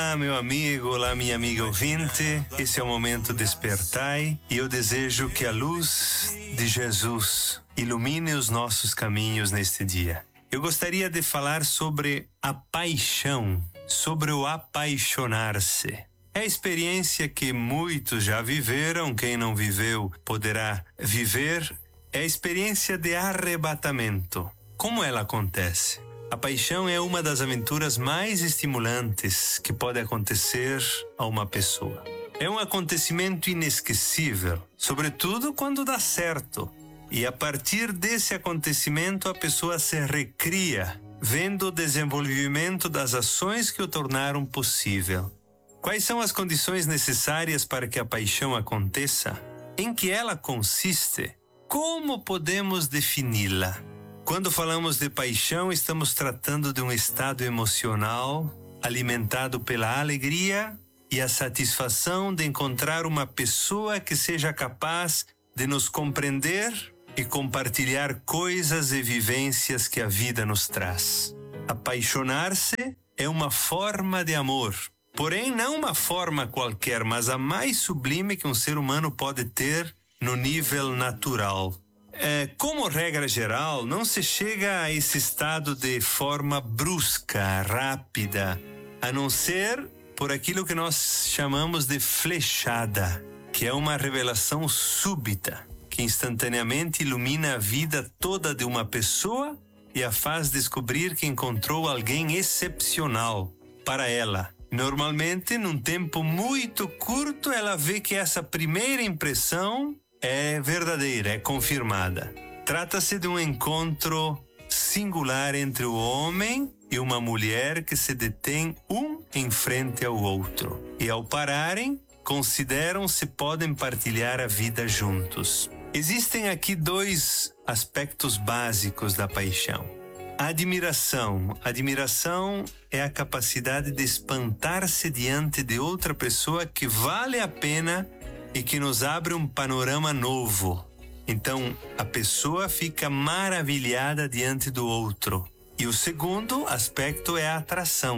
Olá, meu amigo, olá, minha amiga ouvinte. Esse é o Momento Despertai e eu desejo que a luz de Jesus ilumine os nossos caminhos neste dia. Eu gostaria de falar sobre a paixão, sobre o apaixonar-se. É a experiência que muitos já viveram, quem não viveu poderá viver. É a experiência de arrebatamento. Como ela acontece? A paixão é uma das aventuras mais estimulantes que pode acontecer a uma pessoa. É um acontecimento inesquecível, sobretudo quando dá certo. E a partir desse acontecimento a pessoa se recria, vendo o desenvolvimento das ações que o tornaram possível. Quais são as condições necessárias para que a paixão aconteça? Em que ela consiste? Como podemos defini-la? Quando falamos de paixão, estamos tratando de um estado emocional alimentado pela alegria e a satisfação de encontrar uma pessoa que seja capaz de nos compreender e compartilhar coisas e vivências que a vida nos traz. Apaixonar-se é uma forma de amor, porém não uma forma qualquer, mas a mais sublime que um ser humano pode ter no nível natural. Como regra geral, não se chega a esse estado de forma brusca, rápida, a não ser por aquilo que nós chamamos de flechada, que é uma revelação súbita, que instantaneamente ilumina a vida toda de uma pessoa e a faz descobrir que encontrou alguém excepcional para ela. Normalmente, num tempo muito curto, ela vê que essa primeira impressão é verdadeira, é confirmada. Trata-se de um encontro singular entre o homem e uma mulher que se detém um em frente ao outro. E ao pararem, consideram se podem partilhar a vida juntos. Existem aqui dois aspectos básicos da paixão. A admiração. Admiração é a capacidade de espantar-se diante de outra pessoa que vale a pena e que nos abre um panorama novo. Então, a pessoa fica maravilhada diante do outro. E o segundo aspecto é a atração.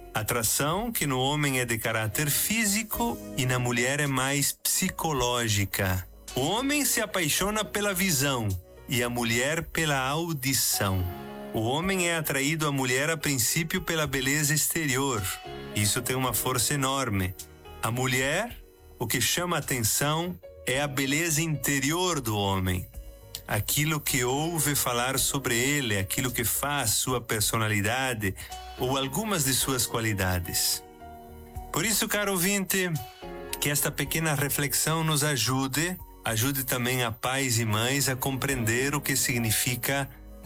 Atração que no homem é de caráter físico e na mulher é mais psicológica. O homem se apaixona pela visão e a mulher pela audição. O homem é atraído à mulher a princípio pela beleza exterior. Isso tem uma força enorme. A mulher, o que chama a atenção é a beleza interior do homem. Aquilo que ouve falar sobre ele, aquilo que faz sua personalidade ou algumas de suas qualidades. Por isso, caro ouvinte, que esta pequena reflexão nos ajude também a pais e mães a compreender o que significa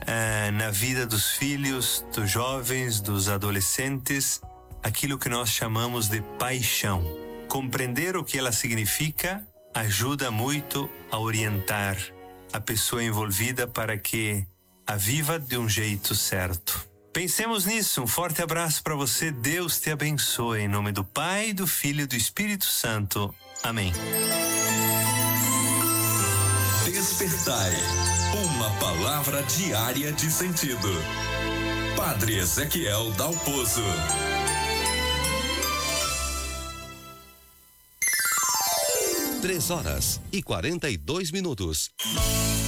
na vida dos filhos, dos jovens, dos adolescentes, aquilo que nós chamamos de paixão. Compreender o que ela significa ajuda muito a orientar a pessoa envolvida para que a viva de um jeito certo. Pensemos nisso. Um forte abraço para você. Deus te abençoe. Em nome do Pai, do Filho e do Espírito Santo. Amém. Despertai. Uma palavra diária de sentido. Padre Ezequiel Dalpozo. 3 horas e 42 minutos.